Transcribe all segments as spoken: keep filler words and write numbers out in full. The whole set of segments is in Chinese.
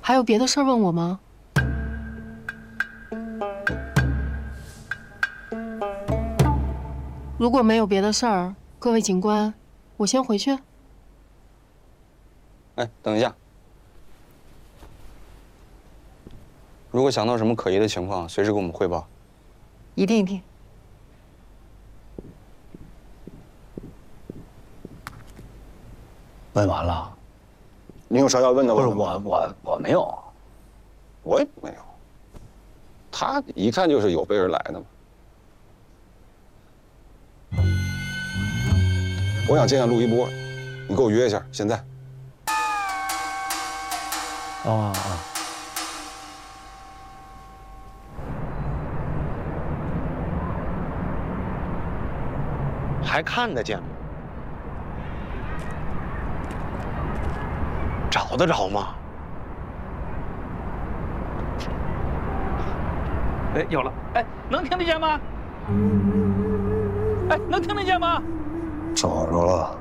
还有别的事儿问我吗？如果没有别的事儿，各位警官，我先回去。 哎，等一下。如果想到什么可疑的情况，随时给我们汇报。 一定一定。 问完了。 你有啥要问的？ 不是我我我没有， 我也没有。他一看就是有备而来的嘛。我想见见陆一波，你给我约一下，现在。 啊啊！ 还看得见吗？找得着吗？ 哎，有了！哎，能听得见吗？哎，能听得见吗？ 找着了。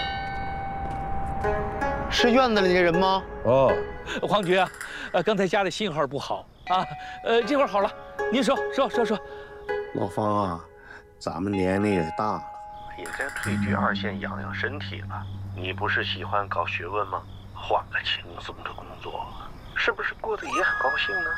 是院子里的人吗？ 哦， 黄局啊，呃，刚才家里信号不好啊，呃，这会儿好了，您说说说说。 老方啊，咱们年龄也大了，也该退居二线养养身体了。你不是喜欢搞学问吗？换个轻松的工作，是不是过得也很高兴呢？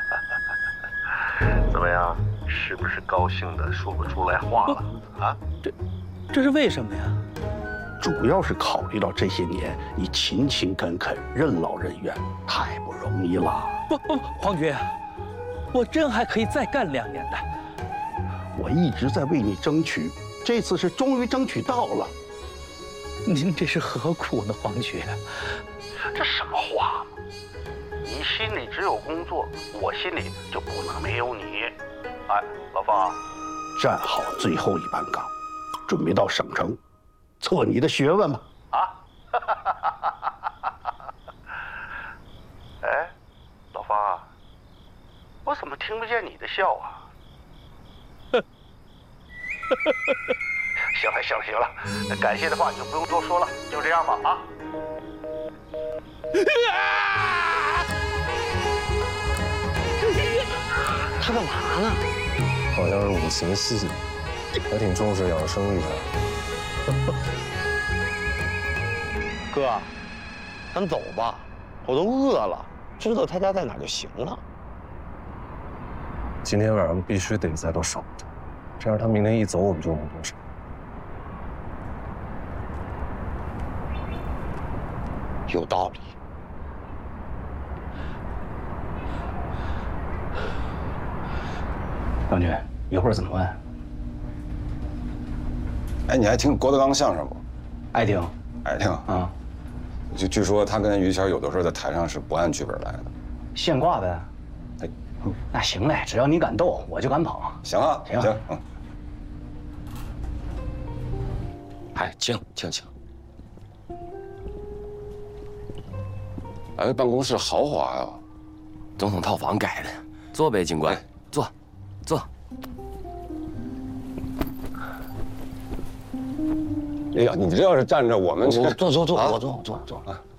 怎么样，是不是高兴的说不出来话了啊？ 这，这是为什么呀？ 主要是考虑到这些年你勤勤恳恳、任劳任怨，太不容易了。 不不，黄局，我真还可以再干两年的。 我一直在为你争取，这次是终于争取到了。 您这是何苦呢，黄局？ 这什么话？你心里只有工作，我心里就不能没有你。哎，老方，站好最后一班岗，准备到省城测你的学问吧。啊！哎，老方啊，我怎么听不见你的笑啊？行了行了行了，那感谢的话你就不用多说了，就这样吧啊。 他干嘛呢？ 好像是五行系，还挺重视养生育的。 哥，咱走吧，我都饿了，知道他家在哪就行了。 今天晚上必须得在这守着，这样他明天一走，我们就能动手。 有道理。 将军，一会儿怎么问？ 哎，你还听郭德纲相声不？ 爱听。 爱听啊。 就据说他跟于谦有的时候在台上是不按剧本来的。 现挂呗。 哎， 那行嘞，只要你敢斗，我就敢跑。 行啊， 行行，嗯。 哎，请请请。 哎，办公室豪华呀， 总统套房改的。坐呗，警官，哎、坐，坐。 哎呀，你这要是站着，我们坐坐坐坐，我坐坐坐啊。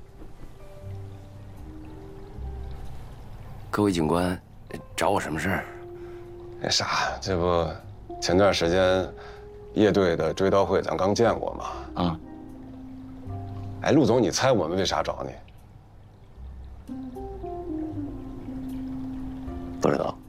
各位警官，找我什么事儿？ 那啥，这不，前段时间叶队的追悼会咱刚见过嘛？啊。哎，陆总，你猜我们为啥找你？ 不知道。